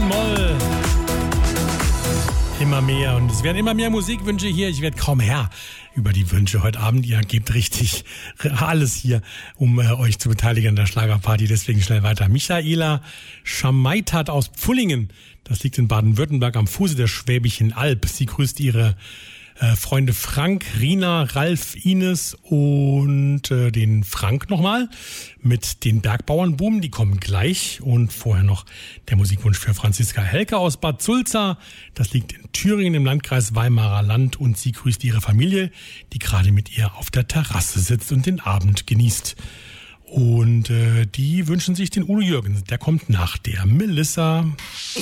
in Moll. Immer mehr und es werden immer mehr Musikwünsche hier. Ich werde kaum Herr über die Wünsche heute Abend. Ihr gebt richtig alles hier, um euch zu beteiligen an der Schlagerparty. Deswegen schnell weiter. Michaela Schameitat aus Pfullingen. Das liegt in Baden-Württemberg am Fuße der Schwäbischen Alb. Sie grüßt ihre Freunde Frank, Rina, Ralf, Ines und den Frank nochmal mit den Bergbauernbuben, die kommen gleich. Und vorher noch der Musikwunsch für Franziska Helke aus Bad Sulza. Das liegt in Thüringen im Landkreis Weimarer Land und sie grüßt ihre Familie, die gerade mit ihr auf der Terrasse sitzt und den Abend genießt. Und die wünschen sich den Udo Jürgens, der kommt nach der Melissa.